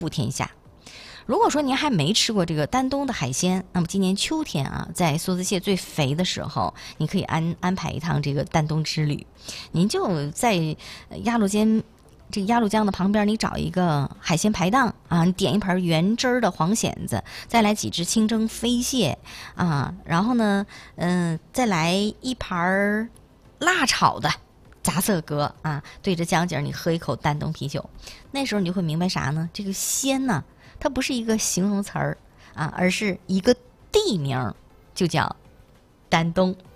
布天下。如果说您还没吃过这个丹东的海鲜，那么今年秋天啊，在梭子蟹最肥的时候，你可以安排一趟这个丹东之旅。您就在鸭绿江的旁边，你找一个海鲜排档啊，你点一盘原汁儿的黄蚬子，再来几只清蒸飞蟹啊，然后呢，再来一盘辣炒的杂色蛤啊，对着江景你喝一口丹东啤酒，那时候你就会明白啥呢？这个鲜呢，它不是一个形容词儿啊，而是一个地名，就叫丹东。